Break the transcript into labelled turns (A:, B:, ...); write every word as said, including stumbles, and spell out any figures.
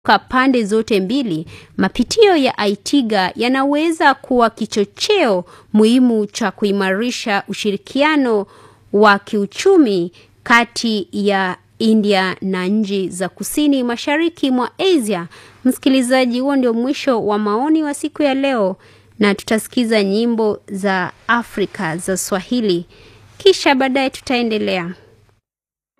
A: Kwa pande zote mbili, mapitio ya Aitiga yanaweza kuwa kichocheo muhimu cha kuimarisha ushirikiano wa kiuchumi kati ya India na nchi za kusini mashariki mwa Asia. Msikilizaji, huo ndio mwisho wa maoni wa siku ya leo, na tutasikiza nyimbo za Afrika za Swahili. Kisha baadaye tutaendelea.